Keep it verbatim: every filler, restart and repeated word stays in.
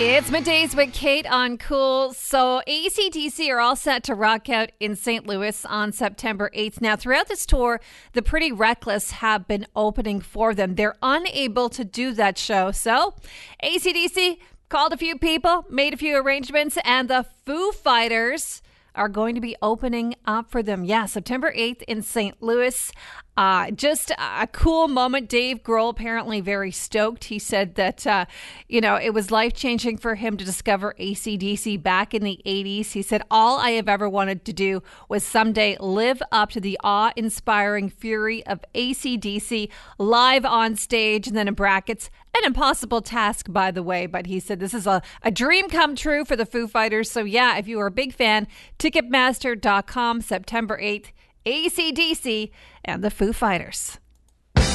It's middays with Kate on Cool. So A C D C are all set to rock out in Saint Louis on September eighth. Now, throughout this tour, the Pretty Reckless have been opening for them. They're unable to do that show. So A C D C called a few people, made a few arrangements, and the Foo Fighters are going to be opening up for them. Yeah, September eighth in Saint Louis. Uh, just a cool moment. Dave Grohl apparently very stoked. He said that, uh, you know, it was life-changing for him to discover A C D C back in the eighties. He said, all I have ever wanted to do was someday live up to the awe-inspiring fury of A C D C live on stage. And then in brackets, an impossible task, by the way. But he said this is a, a dream come true for the Foo Fighters. So yeah, if you are a big fan, Ticketmaster dot com, September eighth, A C D C and the Foo Fighters.